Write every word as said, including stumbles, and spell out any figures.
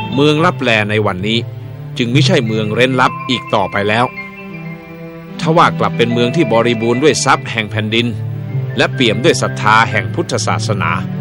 เมืองลับแลในวันนี้จึงไม่ใช่เมืองเร้นลับอีกต่อไปแล้วทว่ากลับเป็นเมืองที่บริบูรณ์ด้วยทรัพย์แห่งแผ่นดินและเปี่ยมด้วยศรัทธาแห่งพุทธศาสนา